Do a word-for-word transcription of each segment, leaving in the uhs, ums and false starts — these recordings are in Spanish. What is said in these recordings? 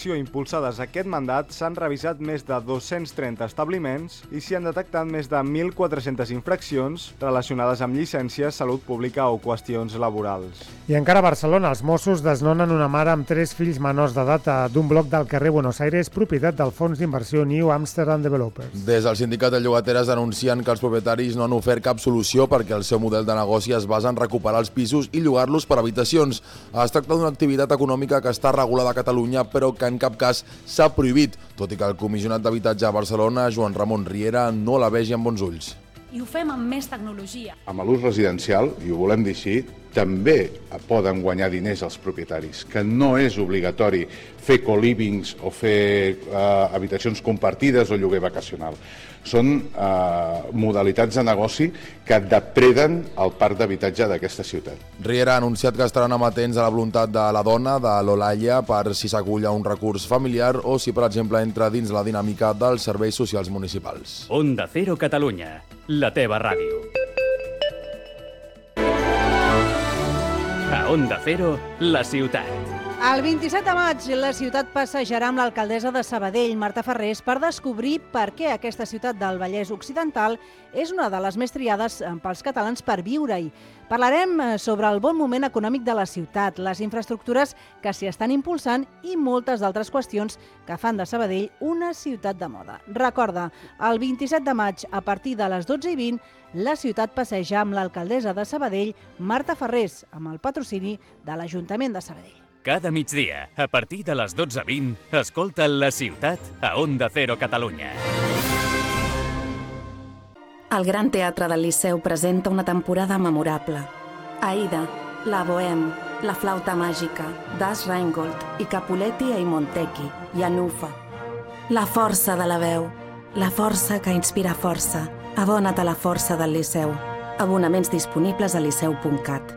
d'acció impulsades aquest mandat s'han revisat més de dos-cents trenta establiments i s'hi han detectat més de mil quatre-centes infraccions relacionades amb llicències, salut pública o qüestions laborals. I encara a Barcelona, els Mossos desnonen una mare amb tres fills menors d'edat d'un bloc del carrer Buenos Aires, propietat del fons d'inversió New Amsterdam Developers. Des del sindicat de llogateres denuncien que els propietaris no han ofert cap solució perquè el seu model de negoci es basa en recuperar els pisos i llogar-los per habitacions. Es tracta d'una activitat econòmica que està regulada a Catalunya, però que en cap cas s'ha prohibit, tot i que el comissionat d'habitatge a Barcelona, Joan Ramon Riera, no la vegi amb bons ulls. I ho fem amb més tecnologia. Amb l'ús residencial, i ho volem dir així, també poden guanyar diners els propietaris, que no és obligatori fer co-livings o fer eh, habitacions compartides o lloguer vacacional. Són eh, modalitats de negoci que depreden el parc d'habitatge d'aquesta ciutat. Riera ha anunciat que estaran amatents a la voluntat de la dona, de l'Olaia, per si s'acull a un recurs familiar o si, per exemple, entra dins la dinàmica dels serveis socials municipals. Onda Cero Catalunya, la teva ràdio. A Onda Cero, la ciutat. El vint-i-set de maig, la ciutat passejarà amb l'alcaldessa de Sabadell, Marta Ferrés, per descobrir per què aquesta ciutat del Vallès Occidental és una de les més triades pels catalans per viure-hi. Parlarem sobre el bon moment econòmic de la ciutat, les infraestructures que s'hi estan impulsant i moltes altres qüestions que fan de Sabadell una ciutat de moda. Recorda, el vint-i-set de maig, a partir de les dotze i vint, la ciutat passeja amb l'alcaldessa de Sabadell, Marta Ferrés, amb el patrocini de l'Ajuntament de Sabadell. Cada migdia, a partir de les dotze i vint, escolta La Ciutat a Onda Cero Catalunya. El Gran Teatre del Liceu presenta una temporada memorable. Aida, La Bohème, La Flauta Màgica, Das Rheingold i Capuletti e i Montecchi, i Anufa. La força de la veu, la força que inspira força. Abona't a la força del Liceu. Abonaments disponibles a liceu punt cat.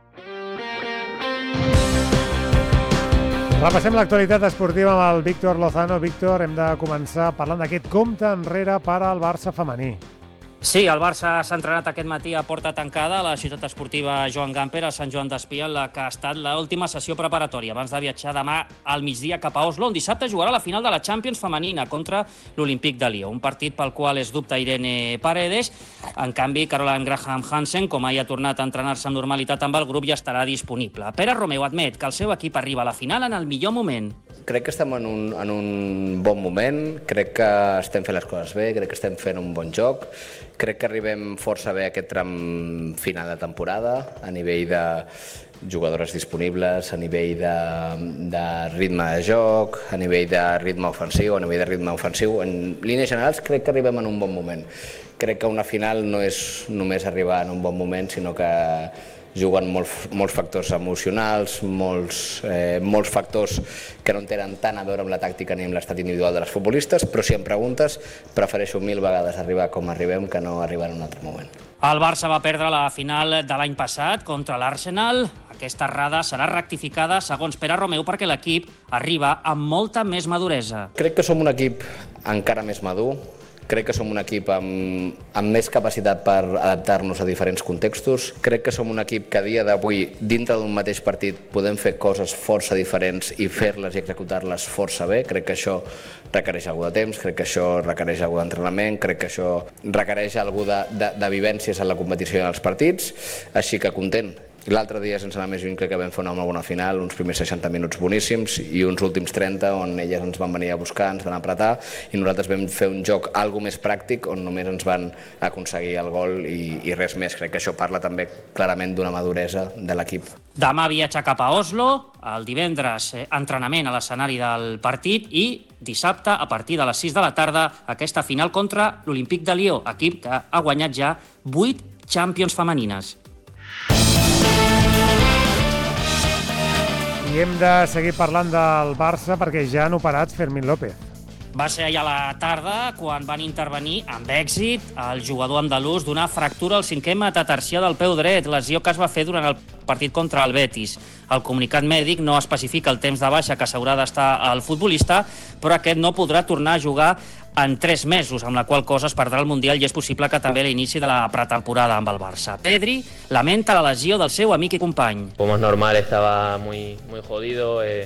Repassem l'actualitat esportiva amb el Víctor Lozano. Víctor, hem de començar parlant d'aquest compte enrere per al Barça femení. Sí, el Barça s'ha entrenat aquest matí a porta tancada a la ciutat esportiva Joan Gamper, a Sant Joan d'Espí, en la que ha estat l'última sessió preparatòria abans de viatjar demà al migdia cap a Oslo, on dissabte jugarà la final de la Champions femenina contra l'Olímpic de Lió, un partit pel qual és dubte Irene Paredes. En canvi, Caroline Graham Hansen, com ahir ha tornat a entrenar-se amb normalitat amb el grup, ja estarà disponible. Pere Romeu admet que el seu equip arriba a la final en el millor moment. Crec que estem en un, en un bon moment, crec que estem fent les coses bé, crec que estem fent un bon joc, crec que arribem força bé a aquest tram final de temporada, a nivell de jugadores disponibles, a nivell de, de ritme de joc, a nivell de ritme ofensiu, a nivell de ritme ofensiu. En línies generals crec que arribem en un bon moment. Crec que una final no és només arribar en un bon moment, sinó que juguen molts, molts factors emocionals, molts, eh, molts factors que no tenen tant a veure amb la tàctica ni amb l'estat individual de les futbolistes, però si em preguntes, prefereixo mil vegades arribar com arribem que no arribar en un altre moment. El Barça va perdre la final de l'any passat contra l'Arsenal. Aquesta errada serà rectificada, segons Pere Romeu, perquè l'equip arriba amb molta més maduresa. Crec que som un equip encara més madur. Crec que som un equip amb, amb més capacitat per adaptar-nos a diferents contextos. Crec que som un equip que a dia d'avui, dintre d'un mateix partit, podem fer coses força diferents i fer-les i executar-les força bé. Crec que això requereix algú de temps, crec que això requereix algú d'entrenament, crec que això requereix algú de, de, de vivències en la competició i en els partits, així que content. L'altre dia, sense anar més lluny, crec que vam fer una molt bona final, uns primers seixanta minuts boníssims i uns últims trenta on elles ens van venir a buscar, ens van apretar i nosaltres vam fer un joc algo més pràctic on només ens van aconseguir el gol i, i res més. Crec que això parla també clarament d'una maduresa de l'equip. Demà viatja cap a Oslo, el divendres eh, entrenament a l'escenari del partit i dissabte, a partir de les sis de la tarda, aquesta final contra l'Olímpic de Lió, equip que ha guanyat ja vuit Champions femenines. I hem de seguir parlant del Barça perquè ja han operat Fermín López. Va ser ahir a la tarda quan van intervenir amb èxit el jugador andalús d'una fractura al cinquè metatarsià del peu dret, lesió que es va fer durant el partit contra el Betis. El comunicat mèdic no especifica el temps de baixa que s'haurà d'estar el futbolista, però aquest no podrà tornar a jugar en tres mesos, amb la qual cosa es perdrà el Mundial i és possible que també l'inici de la pretemporada amb el Barça. Pedri lamenta la lesió del seu amic i company. Como es normal, estaba muy, muy jodido, eh,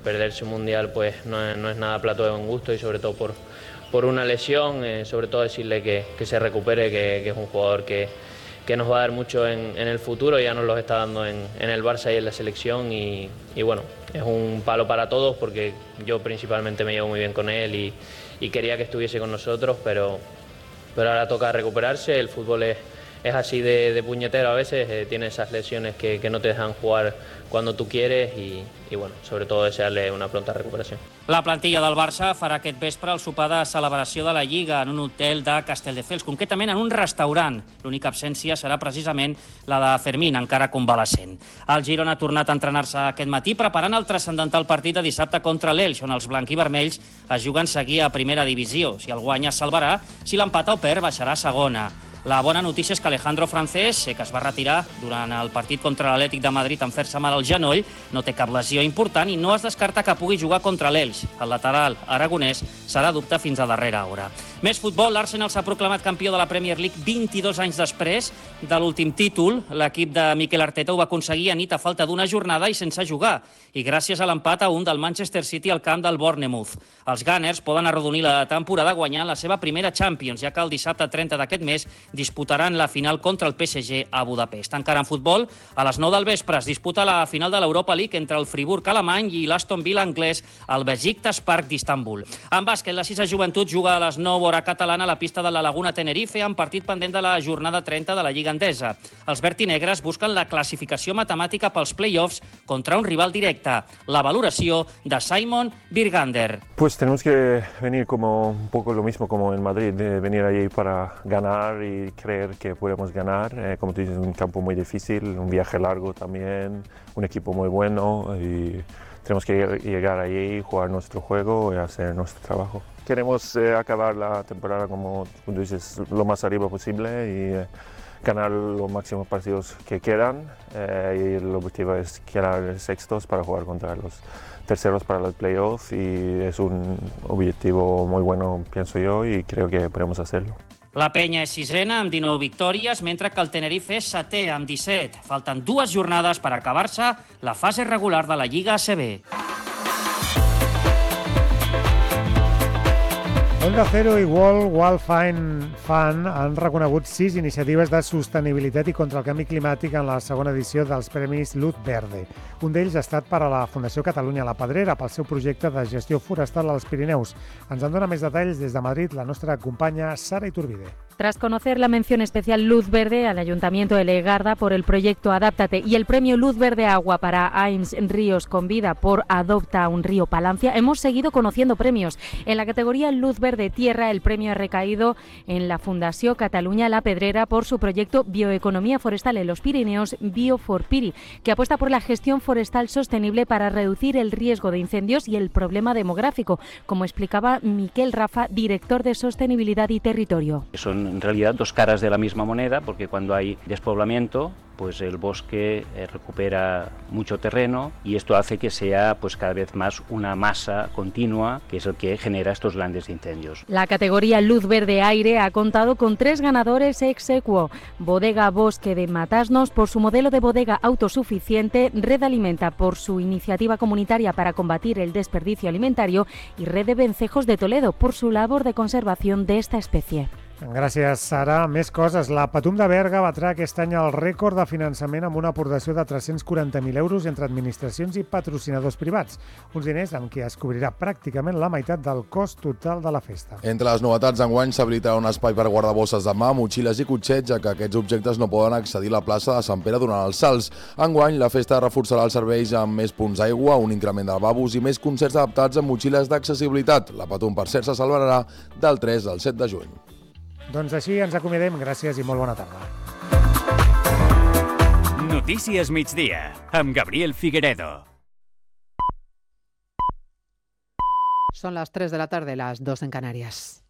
perderse un mundial pues no es, no es nada plato de buen gusto y sobre todo por, por una lesión, eh, sobre todo decirle que, que se recupere, que, que es un jugador que, que nos va a dar mucho en, en el futuro, ya nos lo está dando en, en el Barça y en la selección y, y bueno, es un palo para todos porque yo principalmente me llevo muy bien con él y, y quería que estuviese con nosotros, pero, pero ahora toca recuperarse, el fútbol es, es así de, de puñetero a veces, eh, tiene esas lesiones que, que no te dejan jugar cuando tú quieres i, i bueno, sobretot desear-li una pronta recuperació. La plantilla del Barça farà aquest vespre el sopar de celebració de la Lliga en un hotel de Castelldefels, concretament en un restaurant. L'única absència serà precisament la de Fermín, encara convalescent. El Girona ha tornat a entrenar-se aquest matí preparant el transcendental partit de dissabte contra l'Elx, on els blanquivermells es juguen seguir a primera divisió. Si el guanya es salvarà, si l'empata o perd baixarà a segona. La bona notícia és que Alejandro Francés, que es va retirar durant el partit contra l'Atlètic de Madrid en fer-se mal al genoll, no té cap lesió important i no es descarta que pugui jugar contra l'Elx. El lateral aragonès serà dubte fins a darrera hora. Més futbol, l'Arsenal s'ha proclamat campió de la Premier League vint-i-dos anys després de l'últim títol. L'equip de Mikel Arteta ho va aconseguir a nit a falta d'una jornada i sense jugar, i gràcies a l'empat a un del Manchester City al camp del Bournemouth. Els Gunners poden arrodonir la temporada guanyant la seva primera Champions, ja que el dissabte trenta d'aquest mes disputaran la final contra el P S G a Budapest. Encara en futbol, a les nou del vespre es disputa la final de l'Europa League entre el Friburg alemany i l'Aston Villa anglès al Besiktas Park d'Istanbul. En bàsquet, la Sisa Joventut juga a les nou hora catalana a la pista de la Laguna Tenerife en partit pendent de la jornada trenta de la Lliga Endesa. Els vertinegres busquen la classificació matemàtica pels play-offs contra un rival directe. La valoració de Simon Birgander. Pues tenemos que venir como un poco lo mismo como en Madrid, de venir allí para ganar y creer que podemos ganar. Eh, como tú dices, un campo muy difícil, un viaje largo también, un equipo muy bueno y tenemos que llegar allí, jugar nuestro juego y hacer nuestro trabajo. Queremos eh, acabar la temporada, como tú dices, lo más arriba posible y eh, ganar los máximos partidos que quedan. Eh, y el objetivo es quedar sextos para jugar contra los terceros para los playoffs y es un objetivo muy bueno, pienso yo, y creo que podemos hacerlo. La Penya és sisena amb dinou victòries, mentre que el Tenerife és setè amb disset. Falten dues jornades per acabar-se la fase regular de la Lliga A C B. Onda Cero i World Wildlife Fund han reconegut sis iniciatives de sostenibilitat i contra el canvi climàtic en la segona edició dels Premis Luz Verde. Un d'ells ha estat per a la Fundació Catalunya La Pedrera pel seu projecte de gestió forestal als Pirineus. Ens en dona més detalls des de Madrid la nostra companya Sara Iturbide. Tras conocer la mención especial Luz Verde al Ayuntamiento de Legarda por el proyecto Adáptate y el premio Luz Verde Agua para A I M S Ríos con Vida por Adopta un Río Palancia, hemos seguido conociendo premios. En la categoría Luz Verde Tierra, el premio ha recaído en la Fundació Catalunya La Pedrera por su proyecto Bioeconomía Forestal en los Pirineos, Bio4Piri, que apuesta por la gestión forestal sostenible para reducir el riesgo de incendios y el problema demográfico, como explicaba Miquel Rafa, director de Sostenibilidad y Territorio. Son en realidad dos caras de la misma moneda, porque cuando hay despoblamiento, pues el bosque eh, recupera mucho terreno y esto hace que sea pues cada vez más una masa continua, que es el que genera estos grandes incendios. La categoría Luz Verde Aire ha contado con tres ganadores ex aequo: Bodega Bosque de Matasnos por su modelo de bodega autosuficiente, Red Alimenta por su iniciativa comunitaria para combatir el desperdicio alimentario y Red de Vencejos de Toledo por su labor de conservación de esta especie. Gràcies, Sara. Més coses. La Patum de Berga batrà aquest any el rècord de finançament amb una aportació de tres-cents quaranta mil euros entre administracions i patrocinadors privats. Uns diners amb què es cobrirà pràcticament la meitat del cost total de la festa. Entre les novetats d'enguany s'habilitarà un espai per guardar bosses de mà, motxilles i cotxets, ja que aquests objectes no poden accedir a la plaça de Sant Pere durant els salts. Enguany, la festa reforçarà els serveis amb més punts d'aigua, un increment de lavabos i més concerts adaptats amb motxilles d'accessibilitat. La Patum, per cert, se celebrarà del tres al set de juny. Doncs així ens acomiadem. Gràcies i molt bona tarda. Notícies migdia, amb Gabriel Figueredo. Son las tres de la tarde, las dos en Canarias.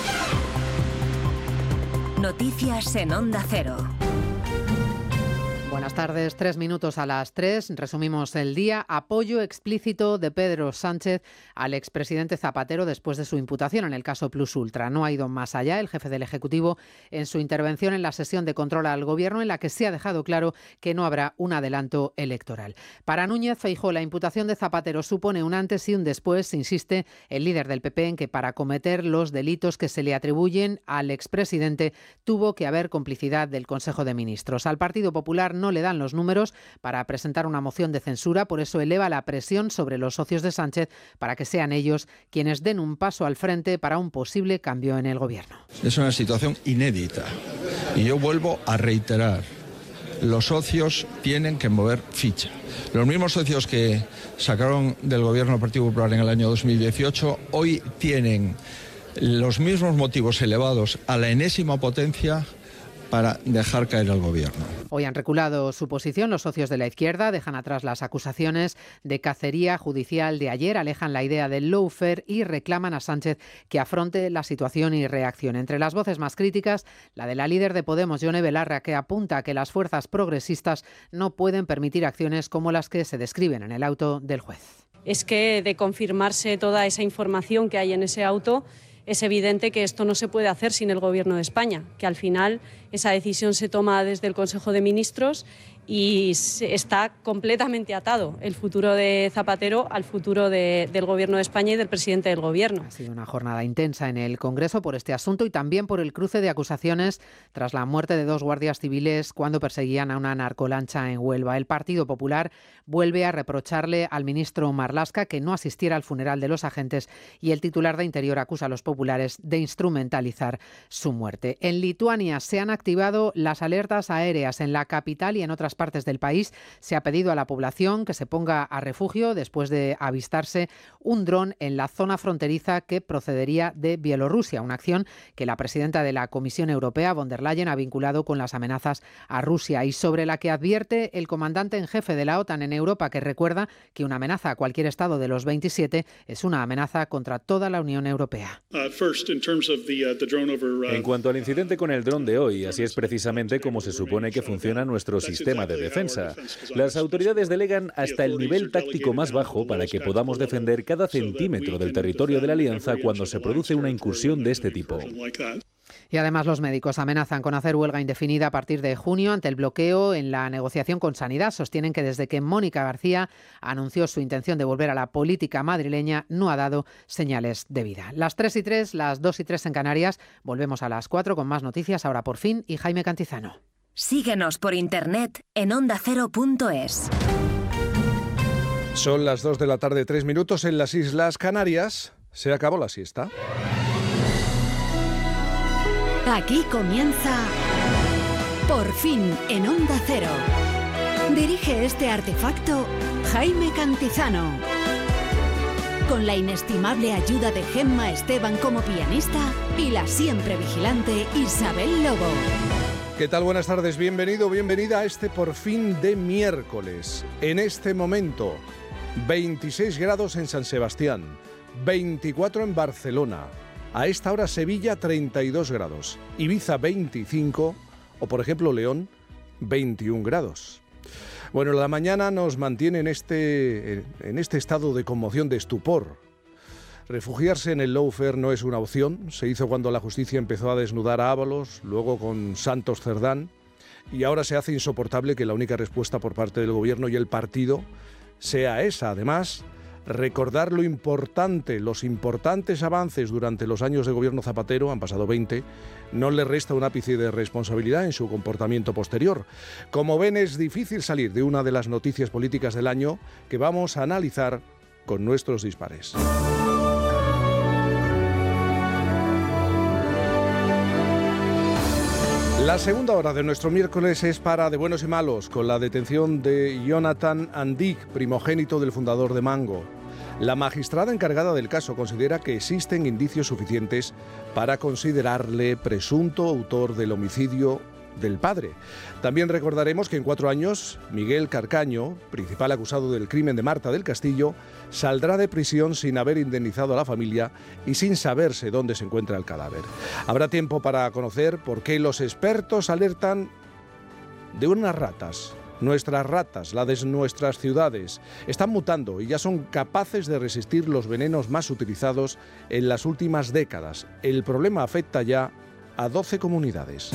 Noticias en Onda Cero. Buenas tardes, tres minutos a las tres. Resumimos el día. Apoyo explícito de Pedro Sánchez al expresidente Zapatero después de su imputación en el caso Plus Ultra. No ha ido más allá el jefe del Ejecutivo en su intervención en la sesión de control al Gobierno, en la que se ha dejado claro que no habrá un adelanto electoral. Para Núñez Feijóo, la imputación de Zapatero supone un antes y un después, insiste el líder del P P en que para cometer los delitos que se le atribuyen al expresidente tuvo que haber complicidad del Consejo de Ministros. Al Partido Popular no le dan los números para presentar una moción de censura, por eso eleva la presión sobre los socios de Sánchez para que sean ellos quienes den un paso al frente para un posible cambio en el Gobierno. Es una situación inédita y yo vuelvo a reiterar, los socios tienen que mover ficha. Los mismos socios que sacaron del Gobierno al Partido Popular en el año dos mil dieciocho hoy tienen los mismos motivos elevados a la enésima potencia para dejar caer al Gobierno. Hoy han reculado su posición los socios de la izquierda, dejan atrás las acusaciones de cacería judicial de ayer, alejan la idea del lawfare y reclaman a Sánchez que afronte la situación y reaccione. Entre las voces más críticas, la de la líder de Podemos, Yone Belarra, que apunta a que las fuerzas progresistas no pueden permitir acciones como las que se describen en el auto del juez. Es que de confirmarse toda esa información que hay en ese auto, es evidente que esto no se puede hacer sin el Gobierno de España, que al final esa decisión se toma desde el Consejo de Ministros y está completamente atado el futuro de Zapatero al futuro de, del Gobierno de España y del presidente del Gobierno. Ha sido una jornada intensa en el Congreso por este asunto y también por el cruce de acusaciones tras la muerte de dos guardias civiles cuando perseguían a una narcolancha en Huelva. El Partido Popular vuelve a reprocharle al ministro Marlaska que no asistiera al funeral de los agentes y el titular de Interior acusa a los populares de instrumentalizar su muerte. En Lituania se han activado las alertas aéreas en la capital y en otras partes del país. Se ha pedido a la población que se ponga a refugio después de avistarse un dron en la zona fronteriza que procedería de Bielorrusia, una acción que la presidenta de la Comisión Europea, von der Leyen, ha vinculado con las amenazas a Rusia y sobre la que advierte el comandante en jefe de la OTAN en Europa, que recuerda que una amenaza a cualquier estado de los veintisiete es una amenaza contra toda la Unión Europea. En cuanto al incidente con el dron de hoy, así es precisamente como se supone que funciona nuestro sistema de defensa. Las autoridades delegan hasta el nivel táctico más bajo para que podamos defender cada centímetro del territorio de la Alianza cuando se produce una incursión de este tipo. Y además los médicos amenazan con hacer huelga indefinida a partir de junio ante el bloqueo en la negociación con Sanidad. Sostienen que desde que Mónica García anunció su intención de volver a la política madrileña no ha dado señales de vida. Las tres y tres, las dos y tres en Canarias. Volvemos a las cuatro con más noticias, ahora por fin, y Jaime Cantizano. Síguenos por internet en onda cero punto es. Son las dos de la tarde, tres minutos en las Islas Canarias. Se acabó la siesta. Aquí comienza Por fin en Onda Cero. Dirige este artefacto Jaime Cantizano. Con la inestimable ayuda de Gemma Esteban como pianista y la siempre vigilante Isabel Lobo. ¿Qué tal? Buenas tardes, bienvenido, bienvenida a este Por fin de miércoles. En este momento, veintiséis grados en San Sebastián, veinticuatro en Barcelona. A esta hora Sevilla treinta y dos grados, Ibiza veinticinco o por ejemplo León veintiún grados. Bueno, la mañana nos mantiene en este, en este estado de conmoción, de estupor. Refugiarse en el lawfare no es una opción. Se hizo cuando la justicia empezó a desnudar a Ábalos, luego con Santos Cerdán, y ahora se hace insoportable que la única respuesta por parte del gobierno y el partido sea esa. Además, recordar lo importante, los importantes avances durante los años de gobierno Zapatero, han pasado veinte, no le resta un ápice de responsabilidad en su comportamiento posterior. Como ven, es difícil salir de una de las noticias políticas del año que vamos a analizar con nuestros dispares. La segunda hora de nuestro miércoles es para De Buenos y Malos, con la detención de Jonathan Andig, primogénito del fundador de Mango. La magistrada encargada del caso considera que existen indicios suficientes para considerarle presunto autor del homicidio del padre. También recordaremos que en cuatro años, Miguel Carcaño, principal acusado del crimen de Marta del Castillo, saldrá de prisión sin haber indemnizado a la familia y sin saberse dónde se encuentra el cadáver. Habrá tiempo para conocer por qué los expertos alertan de unas ratas Nuestras ratas, la de nuestras ciudades, están mutando y ya son capaces de resistir los venenos más utilizados en las últimas décadas. El problema afecta ya a doce comunidades.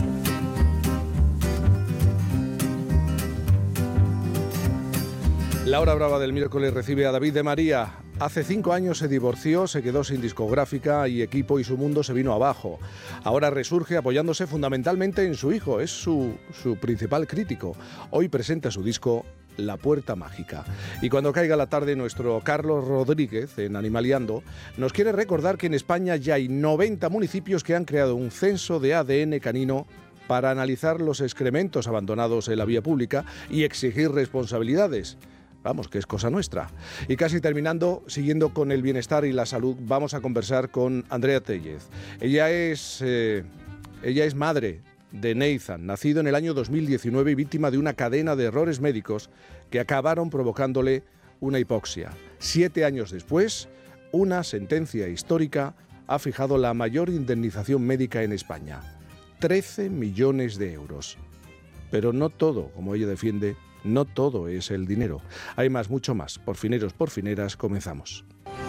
La hora brava del miércoles recibe a David de María. Hace cinco años se divorció, se quedó sin discográfica y equipo y su mundo se vino abajo. Ahora resurge apoyándose fundamentalmente en su hijo, es su, su principal crítico. Hoy presenta su disco La Puerta Mágica. Y cuando caiga la tarde, nuestro Carlos Rodríguez, en Animaliando, nos quiere recordar que en España ya hay noventa municipios que han creado un censo de A D N canino para analizar los excrementos abandonados en la vía pública y exigir responsabilidades. Vamos, que es cosa nuestra. Y casi terminando, siguiendo con el bienestar y la salud, vamos a conversar con Andrea Tellez. Ella es, eh, ella es madre de Nathan, nacido en el año dos mil diecinueve y víctima de una cadena de errores médicos que acabaron provocándole una hipoxia. Siete años después, una sentencia histórica ha fijado la mayor indemnización médica en España. trece millones de euros. Pero no todo, como ella defiende, no todo es el dinero. Hay más, mucho más. Porfineros, porfineras, comenzamos.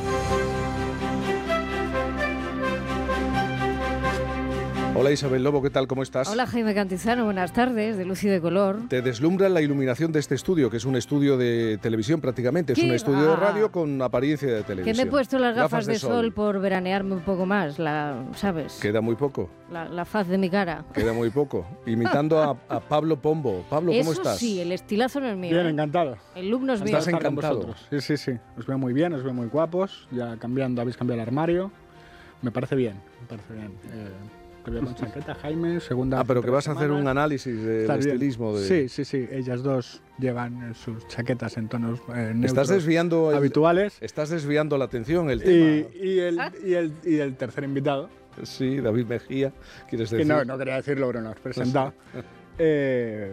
Hola Isabel Lobo, ¿qué tal? ¿Cómo estás? Hola Jaime Cantizano, buenas tardes, de luz y de color. Te deslumbra la iluminación de este estudio, que es un estudio de televisión prácticamente. Es un estudio de radio con apariencia de televisión. Que me he puesto las gafas, gafas de, de sol. sol por veranearme un poco más, la, ¿sabes? Queda muy poco. La, la faz de mi cara. Queda muy poco. Imitando a, a Pablo Pombo. Pablo, ¿cómo Eso estás? Sí, el estilazo no es mío. Bien, ¿eh? encantado. El look no es mío. Estás encantado. Sí, sí, sí. Os veo muy bien, os veo muy guapos. Ya cambiando, habéis cambiado el armario. Me parece bien, me parece bien. Eh, Te veo con chaqueta, Jaime, segunda... Ah, pero que vas semanas. a hacer un análisis del estilismo de... Sí, sí, sí. Ellas dos llevan sus chaquetas en tonos eh, neutros estás desviando el, habituales. Estás desviando la atención, el y, tema. Y el, y, el, y el tercer invitado. Sí, David Mejía, ¿quieres decir? Que no, no quería decirlo, pero no has presentado. eh,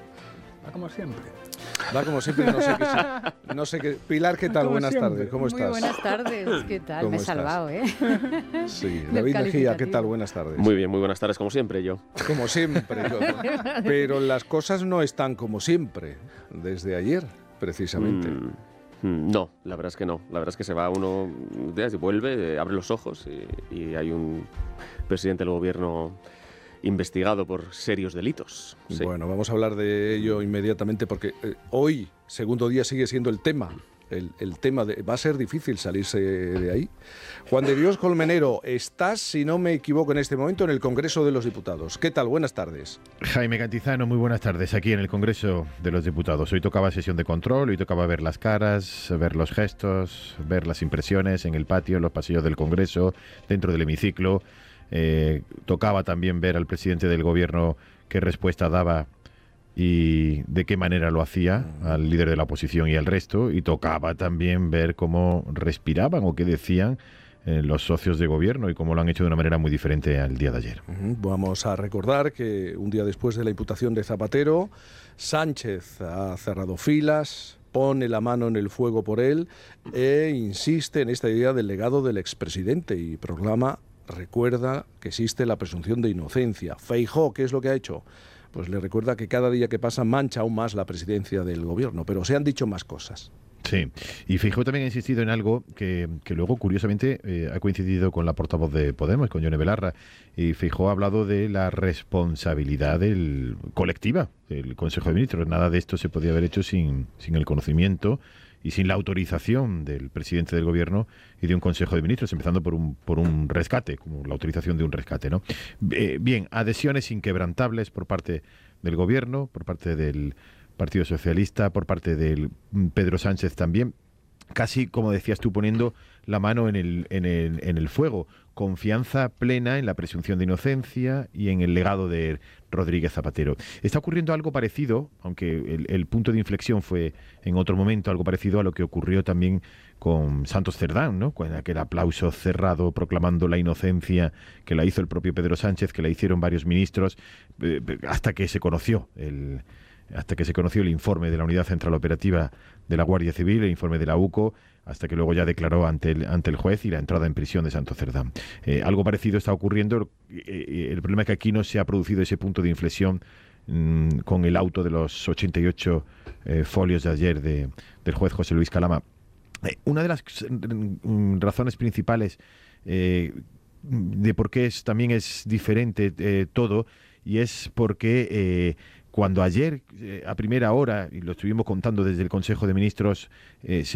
va como siempre. Va como siempre, no sé qué. No sé qué. Pilar, ¿qué tal? Como buenas siempre. tardes, ¿cómo Muy estás? buenas tardes, ¿qué tal? Me he salvado, ¿eh? Sí, David Mejía, ¿qué tal? Buenas tardes. Muy bien, muy buenas tardes, como siempre, yo. Como siempre, yo. Pero las cosas no están como siempre, desde ayer, precisamente. Mm, no, la verdad es que no. La verdad es que se va uno, vuelve, abre los ojos y, y hay un presidente del gobierno investigado por serios delitos. Sí. Bueno, vamos a hablar de ello inmediatamente porque eh, hoy, segundo día, sigue siendo el tema. El, el tema de, va a ser difícil salirse de ahí. Juan de Dios Colmenero, estás, si no me equivoco, en este momento en el Congreso de los Diputados. ¿Qué tal? Buenas tardes. Jaime Cantizano, muy buenas tardes. Aquí en el Congreso de los Diputados. Hoy tocaba sesión de control, hoy tocaba ver las caras, ver los gestos, ver las impresiones en el patio, en los pasillos del Congreso, dentro del hemiciclo. Eh, tocaba también ver al presidente del gobierno qué respuesta daba y de qué manera lo hacía, al líder de la oposición y al resto, y tocaba también ver cómo respiraban o qué decían eh, los socios de gobierno y cómo lo han hecho de una manera muy diferente al día de ayer. Vamos a recordar que un día después de la imputación de Zapatero, Sánchez ha cerrado filas, pone la mano en el fuego por él e insiste en esta idea del legado del expresidente y proclama, recuerda que existe la presunción de inocencia. Feijóo, ¿qué es lo que ha hecho? Pues le recuerda que cada día que pasa mancha aún más la presidencia del gobierno, pero se han dicho más cosas. Sí, y Feijóo también ha insistido en algo que, que luego, curiosamente, eh, ha coincidido con la portavoz de Podemos, con Yone Belarra, y Feijóo ha hablado de la responsabilidad del, colectiva del Consejo de Ministros. Nada de esto se podía haber hecho sin, sin el conocimiento y sin la autorización del presidente del gobierno y de un Consejo de Ministros, empezando por un por un rescate, como la autorización de un rescate, ¿no? Eh, bien, adhesiones inquebrantables por parte del gobierno, por parte del Partido Socialista, por parte del Pedro Sánchez también, casi, como decías tú, poniendo la mano en el, en el, en el fuego. Confianza plena en la presunción de inocencia y en el legado de Rodríguez Zapatero. Está ocurriendo algo parecido, aunque el, el punto de inflexión fue en otro momento, algo parecido a lo que ocurrió también con Santos Cerdán, ¿no? Con aquel aplauso cerrado proclamando la inocencia que la hizo el propio Pedro Sánchez, que la hicieron varios ministros, eh, hasta que se conoció el... hasta que se conoció el informe de la Unidad Central Operativa de la Guardia Civil, el informe de la U C O, hasta que luego ya declaró ante el, ante el juez y la entrada en prisión de Santos Cerdán. Eh, algo parecido está ocurriendo. Eh, el problema es que aquí no se ha producido ese punto de inflexión mmm, con el auto de los ochenta y ocho eh, folios de ayer de, del juez José Luis Calama. Eh, una de las mm, razones principales eh, de por qué es, también es diferente eh, todo, y es porque eh, cuando ayer, eh, a primera hora, y lo estuvimos contando desde el Consejo de Ministros, eh, se